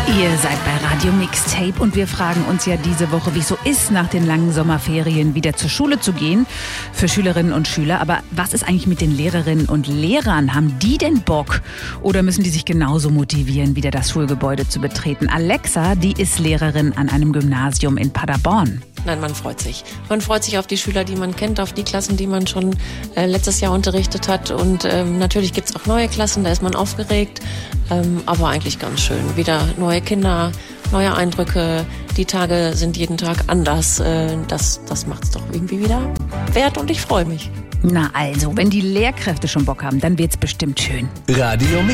Ihr seid bei Radio Mixtape und wir fragen uns ja diese Woche, wie es so ist, nach den langen Sommerferien wieder zur Schule zu gehen für Schülerinnen und Schüler. Aber was ist eigentlich mit den Lehrerinnen und Lehrern? Haben die denn Bock? Oder müssen die sich genauso motivieren, wieder das Schulgebäude zu betreten? Alexa, die ist Lehrerin an einem Gymnasium in Paderborn. Nein, man freut sich. Man freut sich auf die Schüler, die man kennt, auf die Klassen, die man schon letztes Jahr unterrichtet hat. Und natürlich gibt's auch neue Klassen, da ist man aufgeregt. Aber eigentlich ganz schön. Wieder neue Kinder, neue Eindrücke. Die Tage sind jeden Tag anders. Das macht's doch irgendwie wieder wert und ich freue mich. Na also, wenn die Lehrkräfte schon Bock haben, dann wird's bestimmt schön. Radio